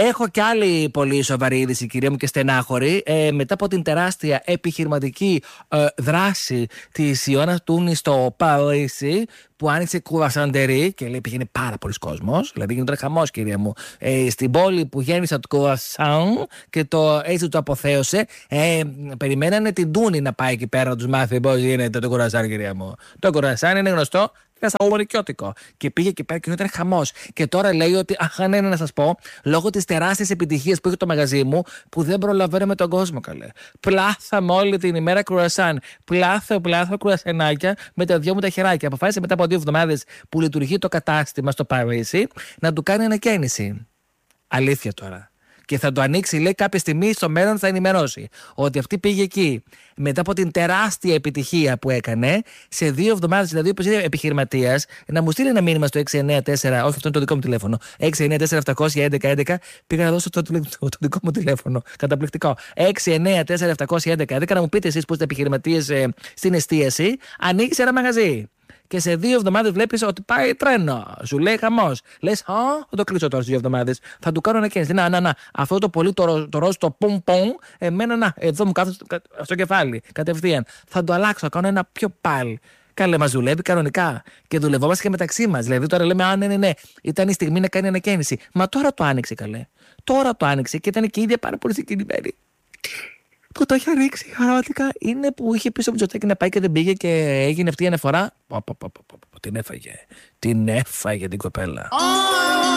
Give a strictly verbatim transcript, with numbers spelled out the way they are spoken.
Έχω κι άλλη πολύ σοβαρή είδηση, κυρία μου, και στενάχωρη. Ε, μετά από την τεράστια επιχειρηματική ε, δράση της Ιωάννας Τούνη στο Παρίσι, που άνοιξε κουρασαντερί και λέει πήγαινε πάρα πολλοί κόσμος. Δηλαδή γίνεται χαμός, κυρία μου. Ε, στην πόλη που γέννησε το κουρασάν και το, έτσι το αποθέωσε, ε, περιμένανε την Τούνη να πάει εκεί πέρα να τους μάθει πώς γίνεται το κουρασάν, κυρία μου. Το κουρασάν είναι γνωστό. Θεσσαλονικιώτικο. Και πήγε εκεί πέρα και ήταν χαμός. Και τώρα λέει ότι, αχ, ναι, ναι, να σας πω, λόγω της τεράστιας επιτυχίας που είχε το μαγαζί μου, που δεν προλαβαίνω με τον κόσμο, καλέ. Πλάθαμε όλη την ημέρα κουρασάν. Πλάθω, πλάθω κουρασανάκια με τα δυο μου τα χεράκια. Αποφάσισε μετά από δύο εβδομάδες που λειτουργεί το κατάστημα στο Παρίσι να του κάνει ανακαίνιση. Αλήθεια τώρα. Και θα το ανοίξει, λέει, κάποια στιγμή στο μέλλον θα ενημερώσει ότι αυτή πήγε εκεί μετά από την τεράστια επιτυχία που έκανε σε δύο εβδομάδες. Δηλαδή, όπως είναι επιχειρηματίας, να μου στείλει ένα μήνυμα στο έξι εννιά τέσσερα, όχι, αυτό είναι το δικό μου τηλέφωνο. έξι εννιά τέσσερα επτακόσια έντεκα έντεκα, πήγα να δώσω το, το, το, το δικό μου τηλέφωνο. Καταπληκτικό. έξι εννιά τέσσερα επτακόσια έντεκα έντεκα, να μου πείτε εσείς που είστε επιχειρηματίες ε, στην εστίαση, ανοίξει ένα μαγαζί. Και σε δύο εβδομάδες βλέπεις ότι πάει τρένο. Σου λέει χαμός. Λες, α, θα το κλείσω τώρα στις δύο εβδομάδες. Θα του κάνω ανακαίνιση. Να, να, να. Αυτό το πολύ το, το ροζ, το πουμ πουμ, εμένα να, εδώ μου κάθεται στο, στο κεφάλι. Κατευθείαν. Θα το αλλάξω, θα κάνω ένα πιο πάλι. Καλέ, μας δουλεύει κανονικά. Και δουλευόμαστε και μεταξύ μας. Δηλαδή τώρα λέμε, α, ναι, ναι, ναι. Ήταν η στιγμή να κάνει ανακαίνιση. Μα τώρα το άνοιξε, καλέ. Τώρα το άνοιξε και ήταν και η ίδια πάρα πολύ συγκινημένη. Που το είχε ρίξει, πραγματικά. Είναι που είχε πίσω από το Μητσοτάκη να πάει και δεν πήγε και έγινε αυτή η αναφορά. Πω, πω, πω, πω, πω, την έφαγε. Την έφαγε την κοπέλα.